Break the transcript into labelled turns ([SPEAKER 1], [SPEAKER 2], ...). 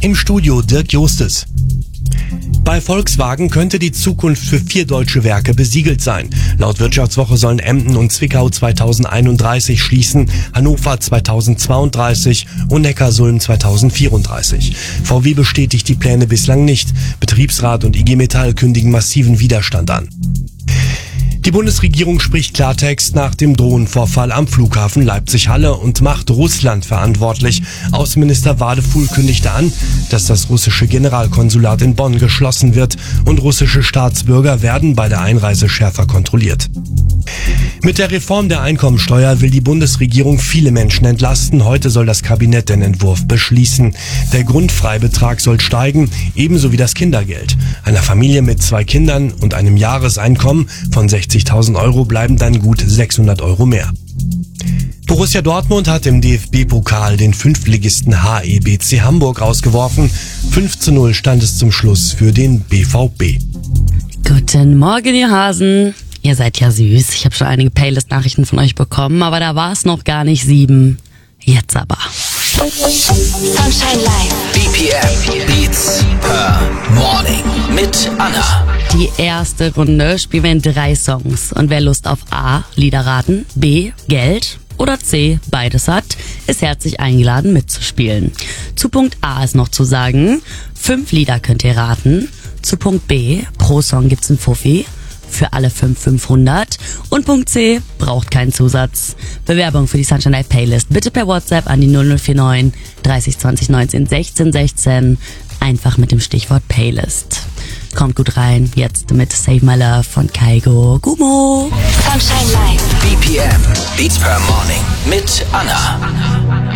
[SPEAKER 1] Im Studio Dirk Justes. Bei Volkswagen könnte die Zukunft für 4 deutsche Werke besiegelt sein. Laut Wirtschaftswoche sollen Emden und Zwickau 2031 schließen, Hannover 2032 und Neckarsulm 2034. VW bestätigt die Pläne bislang nicht. Betriebsrat und IG Metall kündigen massiven Widerstand an. Die Bundesregierung spricht Klartext nach dem Drohnenvorfall am Flughafen Leipzig-Halle und macht Russland verantwortlich. Außenminister Wadefuhl kündigte an, dass das russische Generalkonsulat in Bonn geschlossen wird und russische Staatsbürger werden bei der Einreise schärfer kontrolliert. Mit der Reform der Einkommensteuer will die Bundesregierung viele Menschen entlasten. Heute soll das Kabinett den Entwurf beschließen. Der Grundfreibetrag soll steigen, ebenso wie das Kindergeld. Einer Familie mit 2 Kindern und einem Jahreseinkommen von 60.000 Euro bleiben dann gut 600 Euro mehr. Borussia Dortmund hat im DFB-Pokal den 5-Ligisten HEBC Hamburg rausgeworfen. 5:0 stand es zum Schluss für den BVB.
[SPEAKER 2] Guten Morgen, ihr Hasen. Ihr seid ja süß. Ich habe schon einige Playlist-Nachrichten von euch bekommen, aber da war es noch gar nicht 7. Jetzt aber.
[SPEAKER 3] Sunshine Live.
[SPEAKER 4] BPM Beats per Morning mit Anna.
[SPEAKER 2] Die erste Runde spielen wir in 3 Songs. Und wer Lust auf A, Lieder raten, B, Geld oder C, beides hat, ist herzlich eingeladen mitzuspielen. Zu Punkt A ist noch zu sagen, 5 Lieder könnt ihr raten. Zu Punkt B, pro Song gibt's einen Fuffi. Für alle 500. Und Punkt C, braucht keinen Zusatz. Bewerbung für die Sunshine Live Playlist bitte per WhatsApp an die 0049 30 20 19 16 16. Einfach mit dem Stichwort Playlist. Kommt gut rein, jetzt mit Save My Love von Kaigo Gumo.
[SPEAKER 3] Sunshine Live.
[SPEAKER 4] BPM Beats per Morning mit Anna.